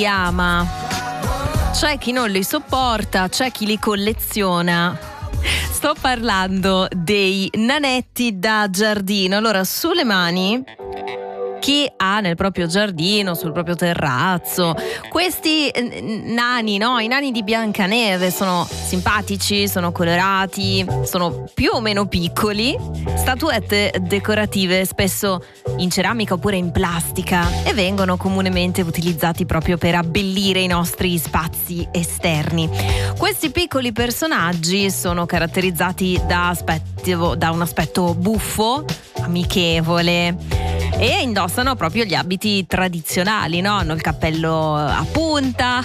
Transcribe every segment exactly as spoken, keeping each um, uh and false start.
li ama, c'è chi non li sopporta, c'è chi li colleziona. Sto parlando dei nanetti da giardino. Allora, sulle mani, chi ha nel proprio giardino, sul proprio terrazzo, questi nani, no? I nani di Biancaneve sono simpatici, sono colorati, sono più o meno piccoli, statuette decorative spesso in ceramica oppure in plastica e vengono comunemente utilizzati proprio per abbellire i nostri spazi esterni. Questi piccoli personaggi sono caratterizzati da, aspetto, da un aspetto buffo, amichevole, e indossano proprio gli abiti tradizionali, no? Hanno il cappello a punta.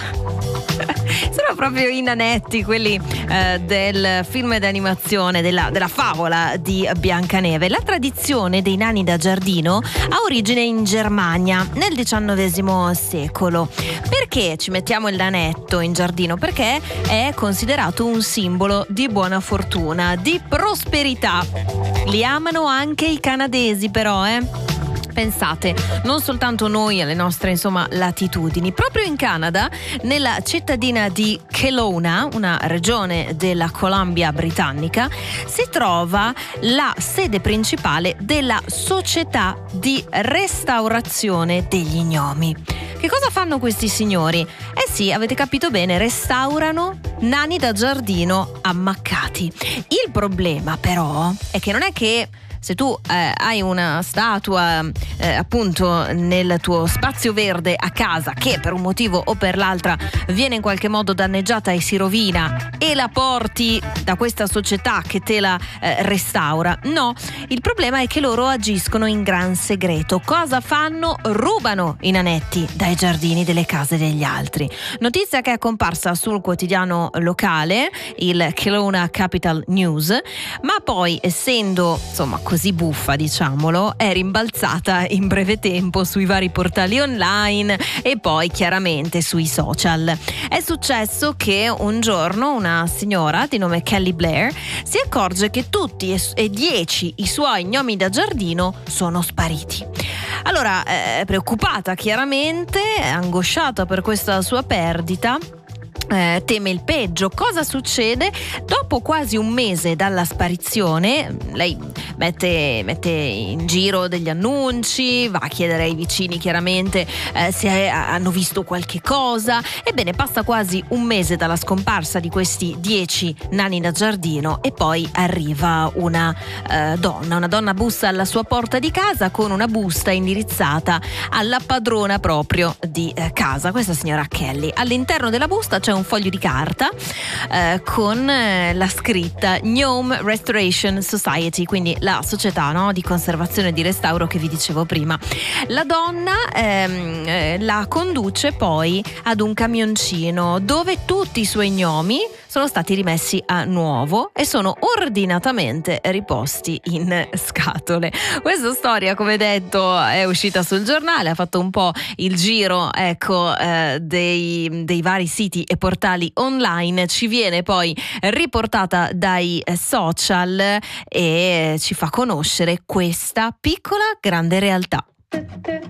Sono proprio i nanetti, quelli eh, del film d'animazione, della, della favola di Biancaneve. La tradizione dei nani da giardino ha origine in Germania nel diciannovesimo secolo. Perché ci mettiamo il nanetto in giardino? Perché è considerato un simbolo di buona fortuna, di prosperità. Li amano anche i canadesi, però, eh? Pensate, non soltanto noi alle nostre, insomma, latitudini. Proprio in Canada, nella cittadina di Kelowna, una regione della Columbia britannica, si trova la sede principale della Società di Restaurazione degli Gnomi. Che cosa fanno questi signori? Eh sì, avete capito bene, restaurano nani da giardino ammaccati. Il problema però è che non è che se tu eh, hai una statua eh, appunto nel tuo spazio verde a casa che per un motivo o per l'altra viene in qualche modo danneggiata e si rovina e la porti da questa società che te la eh, restaura, no, il problema è che loro agiscono in gran segreto. Cosa fanno? Rubano i nanetti dai giardini delle case degli altri. Notizia che è comparsa sul quotidiano locale, il Kelowna Capital News, ma poi essendo insomma così buffa, diciamolo, è rimbalzata in breve tempo sui vari portali online e poi chiaramente sui social. È successo che un giorno una signora di nome Kelly Blair si accorge che tutti e dieci i suoi gnomi da giardino sono spariti. Allora, è preoccupata chiaramente, è angosciata per questa sua perdita. Eh, teme il peggio. Cosa succede? Dopo quasi un mese dalla sparizione, lei mette, mette in giro degli annunci, va a chiedere ai vicini chiaramente eh, se hanno visto qualche cosa. Ebbene, passa quasi un mese dalla scomparsa di questi dieci nani da giardino e poi arriva una eh, donna, una donna bussa alla sua porta di casa con una busta indirizzata alla padrona proprio di eh, casa, questa signora Kelly. All'interno della busta c'è un foglio di carta eh, con eh, la scritta Gnome Restoration Society, quindi la società, no, di conservazione e di restauro che vi dicevo prima. La donna ehm, eh, la conduce poi ad un camioncino dove tutti i suoi gnomi sono stati rimessi a nuovo e sono ordinatamente riposti in scatole. Questa storia, come detto, è uscita sul giornale, ha fatto un po' il giro, ecco, eh, dei, dei vari siti e portali online, ci viene poi riportata dai social e ci fa conoscere questa piccola grande realtà.